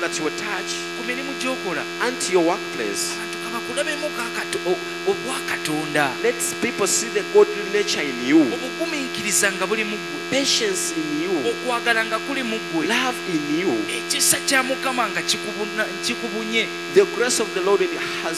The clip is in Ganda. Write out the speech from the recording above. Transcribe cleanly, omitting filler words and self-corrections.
at your touch, ku mirimu gy'okola and to your workplace. abantu kabakulabemu obwakatonda, Let people see the godly nature in you, obugumiikiriza nga buli mu ggwe, patience in you, okwagala nga kuli mu ggwe, love in you. ekisa kya Mukama nga kikubunye. The grace of the Lord has